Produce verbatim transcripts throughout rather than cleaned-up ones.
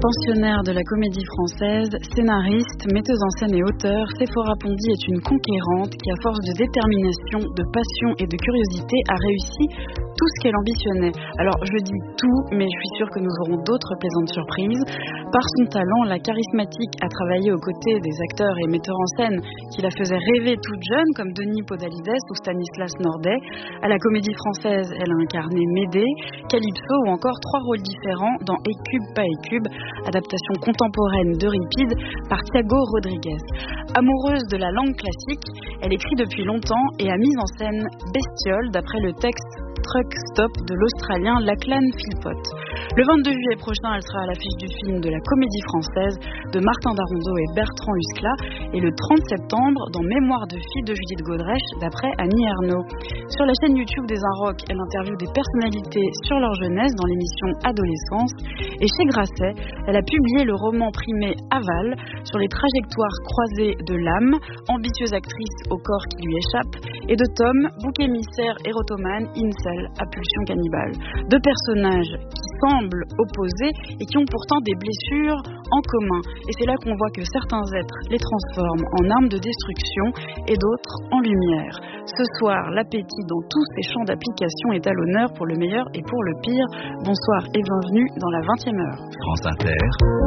Pensionnaire de la Comédie Française, scénariste, metteuse en scène et auteure, Séphora Pondy est une conquérante qui, à force de détermination, de passion et de curiosité, a réussi tout ce qu'elle ambitionnait. Alors, je dis tout, mais je suis sûre que nous aurons d'autres plaisantes surprises. Par son talent, la charismatique a travaillé aux côtés des acteurs et metteurs en scène qui la faisaient rêver toute jeune, comme Denis Podalides ou Stanislas Nordet. À la Comédie Française, elle a incarné Médée, Calypso ou encore trois rôles différents dans Écube, pas Écube, adaptation contemporaine d'Euripide par Thiago Rodriguez. Amoureuse de la langue classique, elle écrit depuis longtemps et a mis en scène Bestiole d'après le texte Truck Stop de l'Australien Lachlan Philpott. Le vingt-deux juillet prochain, elle sera à l'affiche du film de la Comédie Française de Martin Darondeau et Bertrand Huskla, et le trente septembre dans Mémoire de fille de Judith Godrèche d'après Annie Ernaux. Sur la chaîne YouTube des Inrocks, elle interviewe des personnalités sur leur jeunesse dans l'émission Adolescence, et chez Grasset, elle a publié le roman primé Aval sur les trajectoires croisées de l'âme, ambitieuse actrice au corps qui lui échappe, et de Tom, bouc émissaire érotomane, incel à pulsion cannibale. Deux personnages qui semblent opposés et qui ont pourtant des blessures en commun. Et c'est là qu'on voit que certains êtres les transforment en armes de destruction et d'autres en lumière. Ce soir, l'appétit dans tous ces champs d'application est à l'honneur pour le meilleur et pour le pire. Bonsoir et bienvenue dans la vingtième heure. France Inter,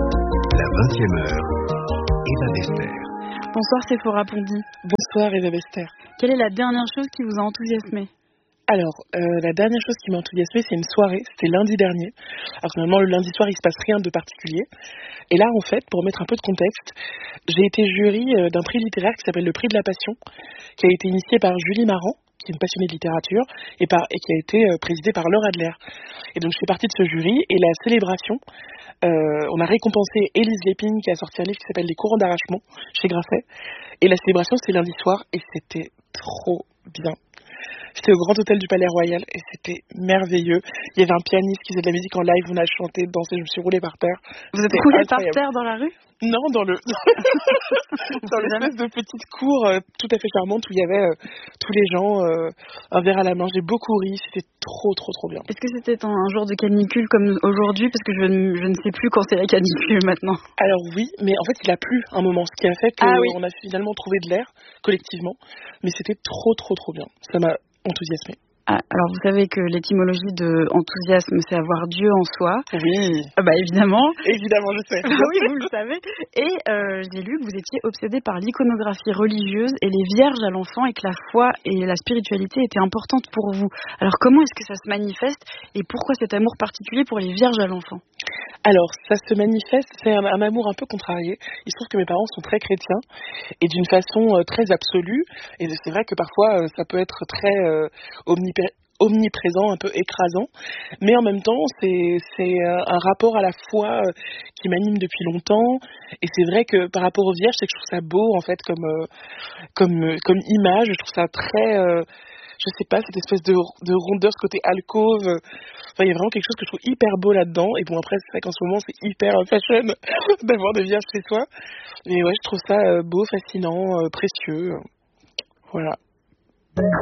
la vingtième heure, Eva Bester. Bonsoir Séphora Pondy. Bonsoir Eva Bester. Quelle est la dernière chose qui vous a enthousiasmé ? Alors, euh, la dernière chose qui m'a enthousiasmée, c'est une soirée, c'était lundi dernier. Alors normalement, le lundi soir, il se passe rien de particulier. Et là, en fait, pour mettre un peu de contexte, j'ai été jury euh, d'un prix littéraire qui s'appelle le Prix de la Passion, qui a été initié par Julie Marant, qui est une passionnée de littérature, et, par, et qui a été euh, présidée par Laure Adler. Et donc, je fais partie de ce jury, et la célébration, euh, on a récompensé Élise Lépine, qui a sorti un livre qui s'appelle Les courants d'arrachement, chez Grasset. Et la célébration, c'était lundi soir, et c'était trop bien. C'était au Grand Hôtel du Palais Royal et c'était merveilleux. Il y avait un pianiste qui faisait de la musique en live, on a chanté, dansé, je me suis roulée par terre. Vous êtes roulée par terre dans la rue ? Non, dans le dans l'espèce de petite cour euh, tout à fait charmante où il y avait euh, tous les gens, euh, un verre à la main. J'ai beaucoup ri, c'était trop trop trop bien. Est-ce que c'était un jour de canicule comme aujourd'hui ? Parce que je ne, je ne sais plus quand c'est la canicule maintenant. Alors oui, mais en fait il a plu un moment, ce qui a fait qu'on ah, oui. a finalement trouvé de l'air collectivement. Mais c'était trop trop trop bien, ça m'a enthousiasmé. Ah, alors vous savez que l'étymologie de enthousiasme, c'est avoir Dieu en soi. Oui. Ah bah évidemment. Évidemment, je sais. Ah oui, vous le savez. Et euh, j'ai lu que vous étiez obsédée par l'iconographie religieuse et les vierges à l'enfant et que la foi et la spiritualité étaient importantes pour vous. Alors comment est-ce que ça se manifeste et pourquoi cet amour particulier pour les vierges à l'enfant ? Alors, ça se manifeste, c'est un, un amour un peu contrarié. Il se trouve que mes parents sont très chrétiens et d'une façon euh, très absolue. Et c'est vrai que parfois, euh, ça peut être très euh, omnipré- omniprésent, un peu écrasant. Mais en même temps, c'est, c'est euh, un rapport à la foi euh, qui m'anime depuis longtemps. Et c'est vrai que par rapport aux vierges, c'est que je trouve ça beau, en fait, comme, euh, comme, euh, comme image. Je trouve ça très... Euh, je sais pas, cette espèce de, de rondeur, ce côté alcôve. Enfin, il y a vraiment quelque chose que je trouve hyper beau là-dedans. Et bon, après, c'est vrai qu'en ce moment, c'est hyper fashion d'avoir des vierges chez soi. Mais ouais, je trouve ça beau, fascinant, précieux. Voilà.